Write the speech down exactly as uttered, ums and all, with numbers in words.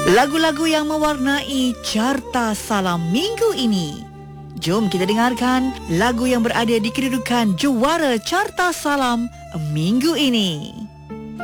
Lagu-lagu yang mewarnai Carta Salam minggu ini. Jom kita dengarkan lagu yang berada di kedudukan juara Carta Salam minggu ini.